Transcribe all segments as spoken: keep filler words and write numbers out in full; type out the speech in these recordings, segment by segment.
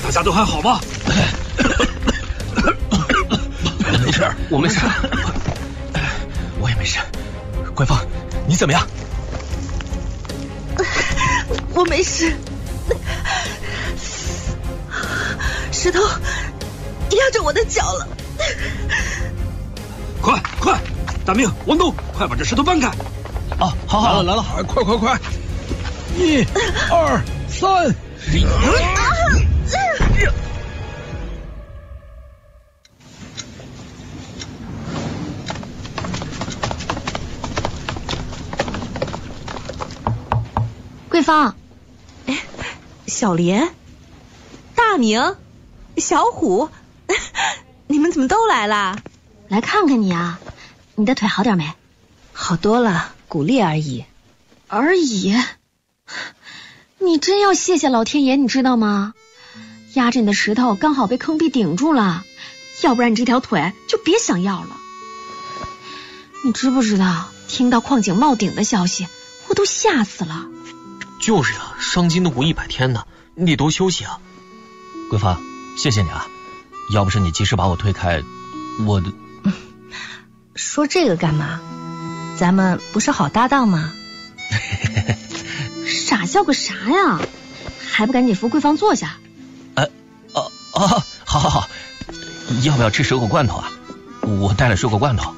大家都还好吗？ 没事，我没事，我也没事。官方，你怎么样？ 我没事。石头压着我的脚了。 快快，大明、王东，快把这石头搬开！ 啊，好好来了来了，快快快！一、二、三。 桂芳， 哎，小莲、大明、小虎，你们怎么都来啦？ 来看看你啊，你的腿好点没？ 好多了，骨裂而已。 而已？你真要谢谢老天爷，你知道吗？压着你的石头刚好被坑壁顶住了，要不然你这条腿就别想要了。你知不知道，听到矿井冒顶的消息，我都吓死了。 就是啊，伤筋动骨一百天呢，你得多休息啊。桂芳，谢谢你啊，要不是你及时把我推开，我的…… 嗯，说这个干嘛？咱们不是好搭档吗？ 傻笑个啥呀？还不赶紧扶桂芳坐下？ 哎，哦哦，好好好，要不要吃水果罐头啊？我带了水果罐头。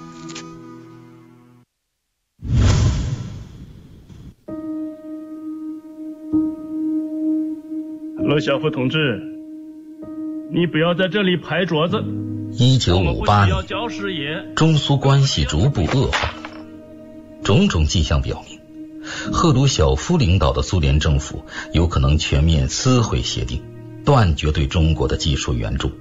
罗小福同志，你不要在这里拍桌子。 一九五八年，中苏关系逐步恶化，种种迹象表明，赫鲁晓夫领导的苏联政府有可能全面撕毁协定，断绝对中国的技术援助。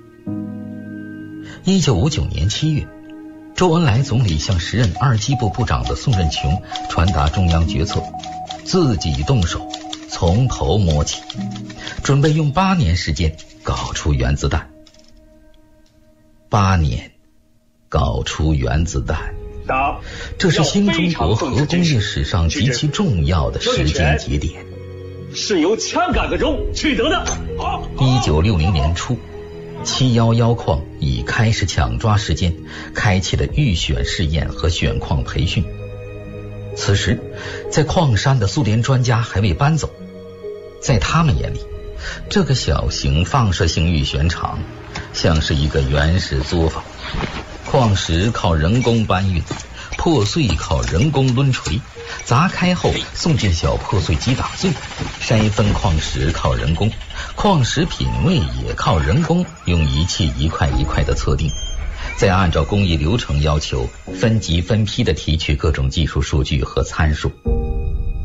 一九五九年七月，周恩来总理向时任二机部部长的宋任穷传达中央决策，自己动手，从头摸起，准备用八年时间搞出原子弹。八年，搞出原子弹，这是新中国核工业史上极其重要的时间节点， 是由枪改革中取得的。 一九六零年初，七一一矿已开始抢抓时间，开启了预选试验和选矿培训。此时，在矿山的苏联专家还未搬走，在他们眼里，这个小型放射性预选场像是一个原始作坊，矿石靠人工搬运，破碎靠人工抡锤，砸开后送进小破碎机打碎，筛分矿石靠人工，矿石品位也靠人工用仪器一块一块的测定，再按照工艺流程要求分级分批地提取各种技术数据和参数。